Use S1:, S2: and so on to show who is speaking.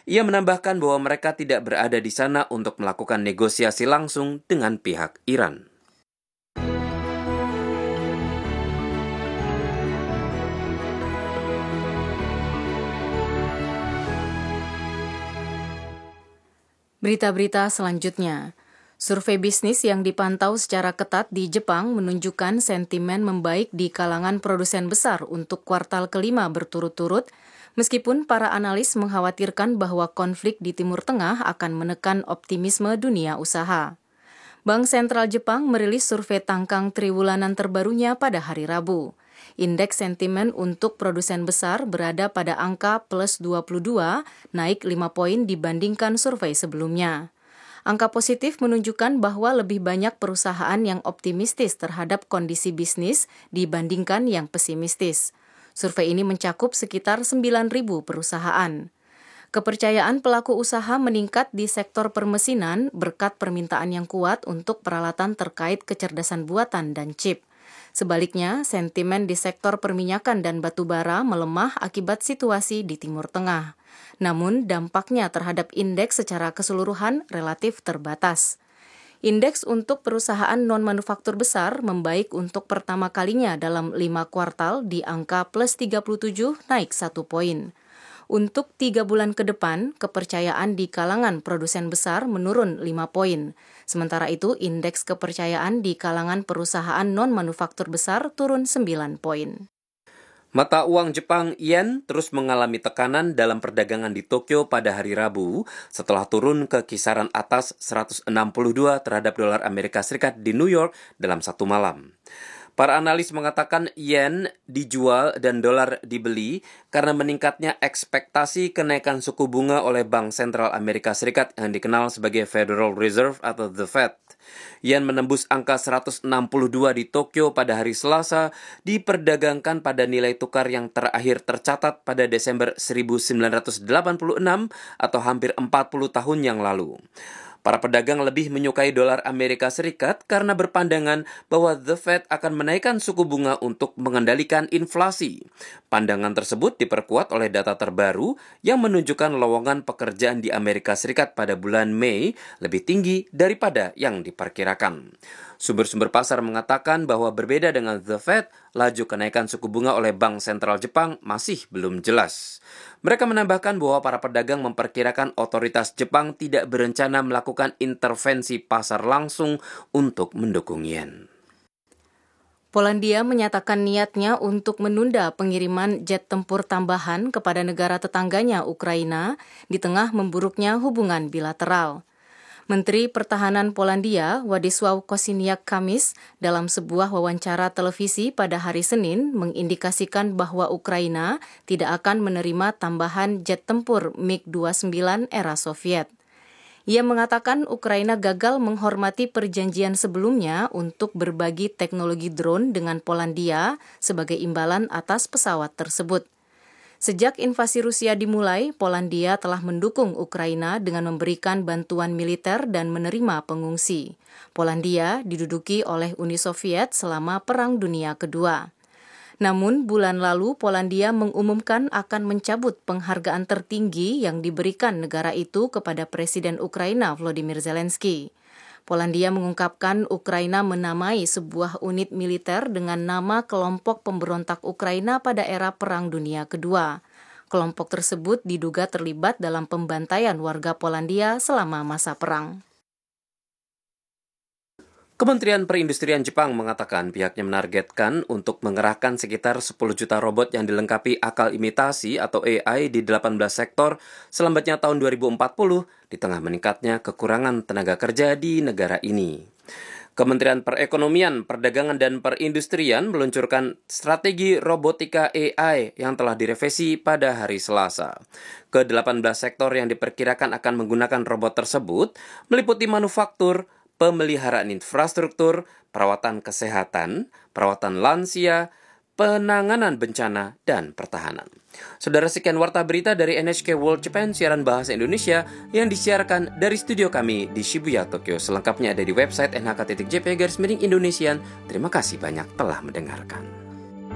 S1: Ia menambahkan bahwa mereka tidak berada di sana untuk melakukan negosiasi langsung dengan pihak Iran.
S2: Berita-berita selanjutnya. Survei bisnis yang dipantau secara ketat di Jepang menunjukkan sentimen membaik di kalangan produsen besar untuk kuartal kelima berturut-turut, meskipun para analis mengkhawatirkan bahwa konflik di Timur Tengah akan menekan optimisme dunia usaha. Bank Sentral Jepang merilis survei tangkang triwulan terbarunya pada hari Rabu. Indeks sentimen untuk produsen besar berada pada angka plus 22, naik 5 poin dibandingkan survei sebelumnya. Angka positif menunjukkan bahwa lebih banyak perusahaan yang optimistis terhadap kondisi bisnis dibandingkan yang pesimistis. Survei ini mencakup sekitar 9.000 perusahaan. Kepercayaan pelaku usaha meningkat di sektor permesinan berkat permintaan yang kuat untuk peralatan terkait kecerdasan buatan dan chip. Sebaliknya, sentimen di sektor perminyakan dan batu bara melemah akibat situasi di Timur Tengah. Namun, dampaknya terhadap indeks secara keseluruhan relatif terbatas. Indeks untuk perusahaan non-manufaktur besar membaik untuk pertama kalinya dalam 5 kuartal di angka plus 37, naik 1 poin. Untuk 3 bulan ke depan, kepercayaan di kalangan produsen besar menurun 5 poin. Sementara itu, indeks kepercayaan di kalangan perusahaan non-manufaktur besar turun 9 poin.
S1: Mata uang Jepang yen terus mengalami tekanan dalam perdagangan di Tokyo pada hari Rabu setelah turun ke kisaran atas 162 terhadap dolar Amerika Serikat di New York dalam satu malam. Para analis mengatakan yen dijual dan dolar dibeli karena meningkatnya ekspektasi kenaikan suku bunga oleh Bank Sentral Amerika Serikat yang dikenal sebagai Federal Reserve atau The Fed. Yen menembus angka 162 di Tokyo pada hari Selasa, diperdagangkan pada nilai tukar yang terakhir tercatat pada Desember 1986 atau hampir 40 tahun yang lalu. Para pedagang lebih menyukai dolar Amerika Serikat karena berpandangan bahwa The Fed akan menaikkan suku bunga untuk mengendalikan inflasi. Pandangan tersebut diperkuat oleh data terbaru yang menunjukkan lowongan pekerjaan di Amerika Serikat pada bulan Mei lebih tinggi daripada yang diperkirakan. Sumber-sumber pasar mengatakan bahwa berbeda dengan The Fed, laju kenaikan suku bunga oleh Bank Sentral Jepang masih belum jelas. Mereka menambahkan bahwa para pedagang memperkirakan otoritas Jepang tidak berencana melakukan intervensi pasar langsung untuk mendukung yen.
S2: Polandia menyatakan niatnya untuk menunda pengiriman jet tempur tambahan kepada negara tetangganya Ukraina di tengah memburuknya hubungan bilateral. Menteri Pertahanan Polandia, Władysław Kosiniak Kamis, dalam sebuah wawancara televisi pada hari Senin mengindikasikan bahwa Ukraina tidak akan menerima tambahan jet tempur MiG-29 era Soviet. Ia mengatakan Ukraina gagal menghormati perjanjian sebelumnya untuk berbagi teknologi drone dengan Polandia sebagai imbalan atas pesawat tersebut. Sejak invasi Rusia dimulai, Polandia telah mendukung Ukraina dengan memberikan bantuan militer dan menerima pengungsi. Polandia diduduki oleh Uni Soviet selama Perang Dunia Kedua. Namun, bulan lalu Polandia mengumumkan akan mencabut penghargaan tertinggi yang diberikan negara itu kepada Presiden Ukraina Volodymyr Zelensky. Polandia mengungkapkan Ukraina menamai sebuah unit militer dengan nama Kelompok Pemberontak Ukraina pada era Perang Dunia Kedua. Kelompok tersebut diduga terlibat dalam pembantaian warga Polandia selama masa perang.
S1: Kementerian Perindustrian Jepang mengatakan pihaknya menargetkan untuk mengerahkan sekitar 10 juta robot yang dilengkapi akal imitasi atau AI di 18 sektor selambatnya tahun 2040 di tengah meningkatnya kekurangan tenaga kerja di negara ini. Kementerian Perekonomian, Perdagangan, dan Perindustrian meluncurkan strategi robotika AI yang telah direvisi pada hari Selasa. Ke-18 sektor yang diperkirakan akan menggunakan robot tersebut meliputi manufaktur, pemeliharaan infrastruktur, perawatan kesehatan, perawatan lansia, penanganan bencana, dan pertahanan. Saudara, sekian warta berita dari NHK World Japan, siaran bahasa Indonesia yang disiarkan dari studio kami di Shibuya, Tokyo. Selengkapnya ada di website nhk.jp/Indonesian. Terima kasih banyak telah mendengarkan.